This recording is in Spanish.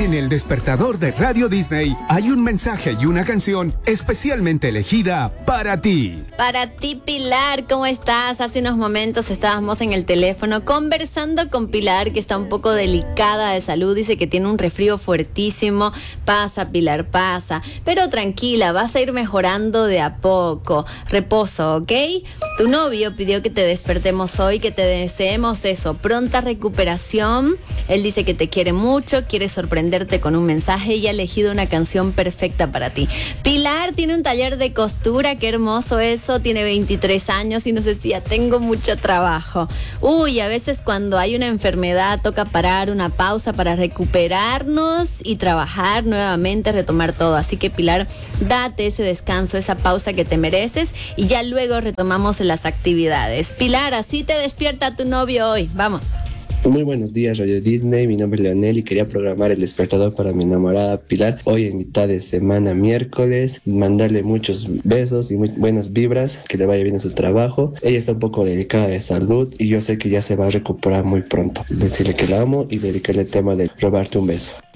En El Despertador de Radio Disney hay un mensaje y una canción especialmente elegida para ti. Para ti, Pilar, ¿cómo estás? Hace unos momentos estábamos en el teléfono conversando con Pilar, que está un poco delicada de salud. Dice que tiene un resfrío fuertísimo. Pasa, Pilar, pasa. Pero tranquila, vas a ir mejorando de a poco. Reposo, ¿ok? Tu novio pidió que te despertemos hoy, que te deseemos eso, pronta recuperación. Él dice que te quiere mucho, quiere sorprenderte con un mensaje y ha elegido una canción perfecta para ti. Pilar tiene un taller de costura, qué hermoso eso, tiene 23 años y nos decía, tengo mucho trabajo. Uy, a veces cuando hay una enfermedad toca parar, una pausa para recuperarnos y trabajar nuevamente, retomar todo. Así que Pilar, date ese descanso, esa pausa que te mereces y ya luego retomamos las actividades. Pilar, así te despierta tu novio hoy, vamos. Muy buenos días, Radio Disney. Mi nombre es Leonel y quería programar el despertador para mi enamorada Pilar. Hoy en mitad de semana, miércoles, mandarle muchos besos y muy buenas vibras, que le vaya bien en su trabajo. Ella está un poco delicada de salud y yo sé que ya se va a recuperar muy pronto. Decirle que la amo y dedicarle el tema de robarte un beso.